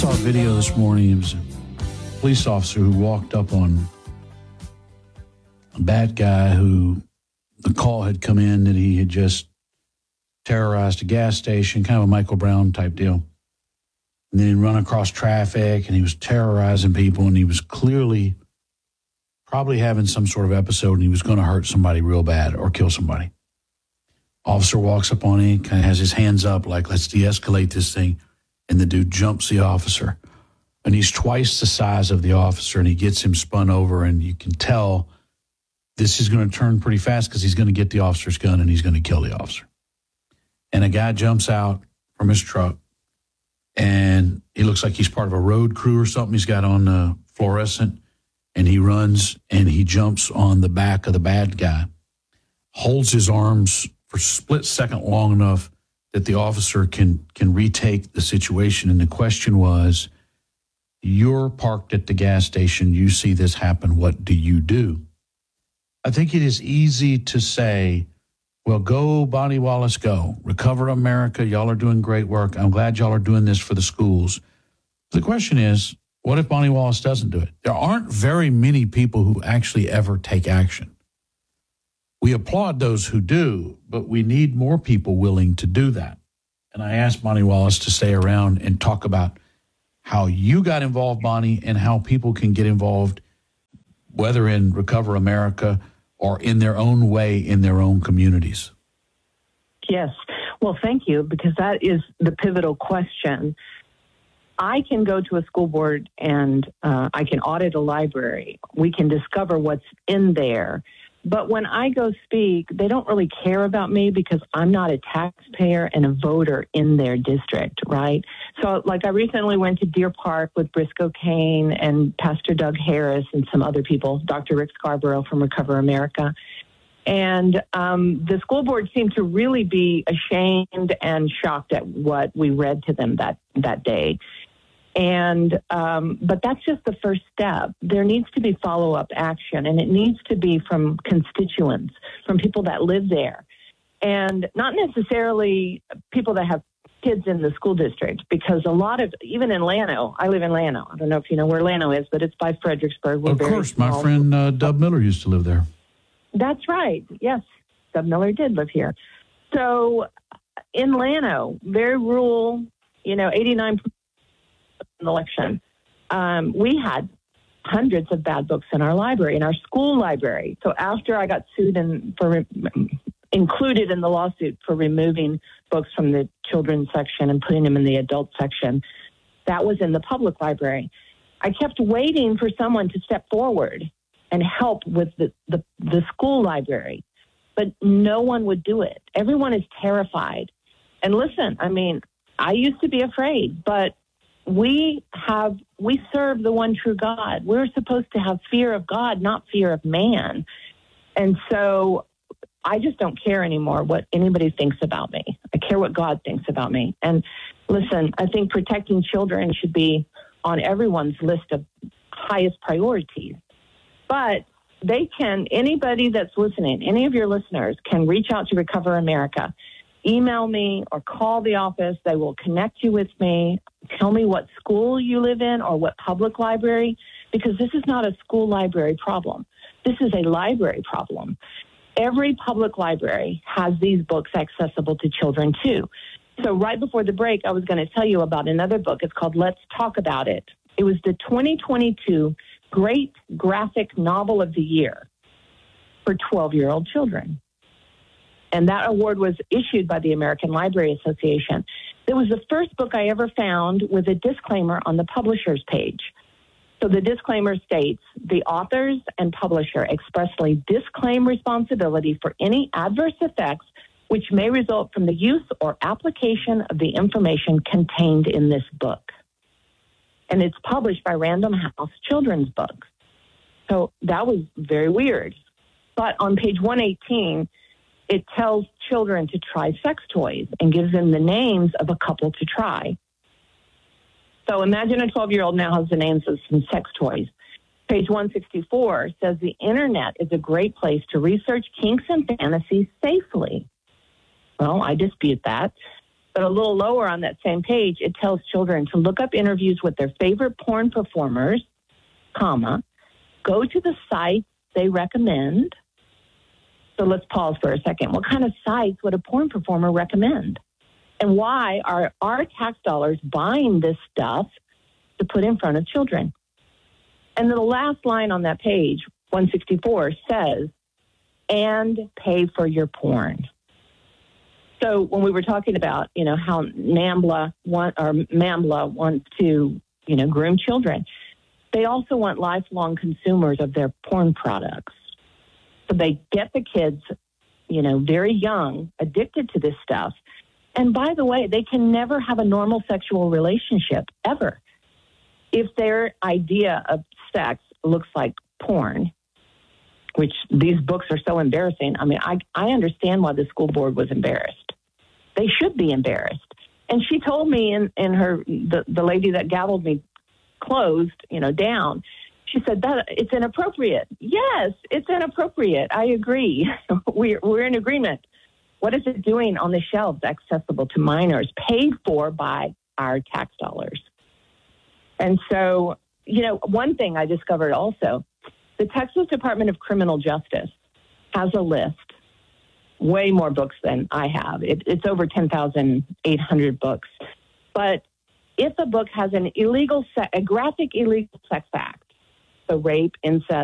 saw a video this morning. It was a police officer who walked up on a bad guy who the call had come in that he had just terrorized a gas station, kind of a Michael Brown type deal. And then he'd run across traffic and he was terrorizing people, and he was clearly probably having some sort of episode, and he was going to hurt somebody real bad or kill somebody. Officer walks up on him, kind of has his hands up like, let's de-escalate this thing. And the dude jumps the officer. And he's twice the size of the officer, and he gets him spun over, and you can tell this is going to turn pretty fast because he's going to get the officer's gun and he's going to kill the officer. And a guy jumps out from his truck, and he looks like he's part of a road crew or something. He's got on fluorescent, and he runs and he jumps on the back of the bad guy, holds his arms for a split second long enough that the officer can retake the situation. And the question was, you're parked at the gas station, you see this happen, what do you do? I think it is easy to say, well, go, Bonnie Wallace, go. Recover America, y'all are doing great work. I'm glad y'all are doing this for the schools. The question is, what if Bonnie Wallace doesn't do it? There aren't very many people who actually ever take action. We applaud those who do, but we need more people willing to do that. And I asked Bonnie Wallace to stay around and talk about how you got involved, Bonnie, and how people can get involved, whether in Recover America or in their own way, in their own communities. Yes. Well, thank you, because that is the pivotal question. I can go to a school board and I can audit a library. We can discover what's in there. But when I go speak, they don't really care about me because I'm not a taxpayer and a voter in their district, right? So, like, I recently went to Deer Park with Briscoe Kane and Pastor Doug Harris and some other people, Dr. Rick Scarborough from Recover America. And the school board seemed to really be ashamed and shocked at what we read to them that day. And but that's just the first step. There needs to be follow-up action, and it needs to be from constituents, from people that live there, and not necessarily people that have kids in the school district, because a lot of, even in Llano, I live in Llano. I don't know if you know where Llano is, but it's by Fredericksburg. Of course, my friend Dub Miller used to live there. That's right. Yes, Dub Miller did live here. So in Llano, very rural, 89% election. We had hundreds of bad books in our library, in our school library. So after I got sued and included in the lawsuit for removing books from the children's section and putting them in the adult section, that was in the public library. I kept waiting for someone to step forward and help with the school library, but no one would do it. Everyone is terrified. And listen, I used to be afraid, but we serve the one true God. We're supposed to have fear of God, not fear of man. And so I just don't care anymore what anybody thinks about me. I care what God thinks about me. And listen, I think protecting children should be on everyone's list of highest priorities. But anybody that's listening, any of your listeners can reach out to Recover America. Email me or call the office. They will connect you with me. Tell me what school you live in or what public library, because this is not a school library problem. This is a library problem. Every public library has these books accessible to children too. So right before the break, I was going to tell you about another book. It's called Let's Talk About It. It was the 2022 Great Graphic Novel of the Year for 12-year-old children. And that award was issued by the American Library Association. It was the first book I ever found with a disclaimer on the publisher's page. So the disclaimer states, the authors and publisher expressly disclaim responsibility for any adverse effects which may result from the use or application of the information contained in this book. And it's published by Random House Children's Books. So that was very weird. But on page 118, it tells children to try sex toys and gives them the names of a couple to try. So imagine a 12-year-old now has the names of some sex toys. Page 164 says the internet is a great place to research kinks and fantasies safely. Well, I dispute that. But a little lower on that same page, it tells children to look up interviews with their favorite porn performers, comma, go to the sites they recommend. So let's pause for a second. What kind of sites would a porn performer recommend? And why are our tax dollars buying this stuff to put in front of children? And the last line on that page, 164, says, and pay for your porn. So when we were talking about, how MAMBLA wants to, groom children, they also want lifelong consumers of their porn products. So they get the kids, very young, addicted to this stuff. And by the way, they can never have a normal sexual relationship, ever. If their idea of sex looks like porn, which these books are so embarrassing. I mean, I understand why the school board was embarrassed. They should be embarrassed. And she told me in her, the lady that gavelled me closed, down, she said that it's inappropriate. Yes, it's inappropriate. I agree. We're in agreement. What is it doing on the shelves accessible to minors, paid for by our tax dollars? And so, one thing I discovered also, the Texas Department of Criminal Justice has a list, way more books than I have. It's over 10,800 books. But if a book has a graphic illegal sex act, so rape, incest,